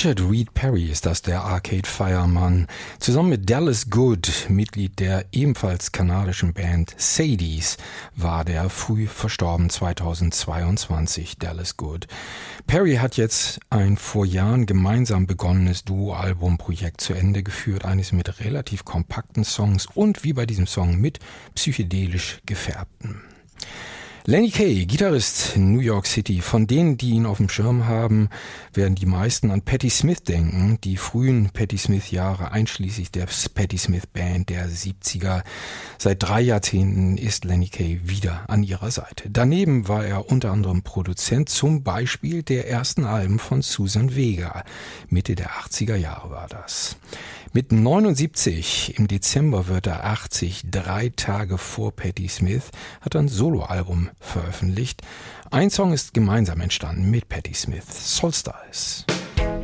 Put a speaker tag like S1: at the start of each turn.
S1: Richard Reed Perry ist das, der Arcade Fire Mann. Zusammen mit Dallas Good, Mitglied der ebenfalls kanadischen Band Sadies, war der früh verstorben 2022, Dallas Good. Perry hat jetzt ein vor Jahren gemeinsam begonnenes Duo-Album-Projekt zu Ende geführt, eines mit relativ kompakten Songs und wie bei diesem Song mit psychedelisch gefärbten. Lenny Kaye, Gitarrist in New York City. Von denen, die ihn auf dem Schirm haben, werden die meisten an Patti Smith denken. Die frühen Patti Smith-Jahre, einschließlich der Patti Smith Band der 70er. Seit 3 Jahrzehnten ist Lenny Kaye wieder an ihrer Seite. Daneben war er unter anderem Produzent, zum Beispiel der ersten Alben von Susan Vega. Mitte der 80er Jahre war das. Mit 79, im Dezember wird er 80, 3 Tage vor Patti Smith, hat er ein Soloalbum veröffentlicht. Ein Song ist gemeinsam entstanden mit Patti Smith, Solstice.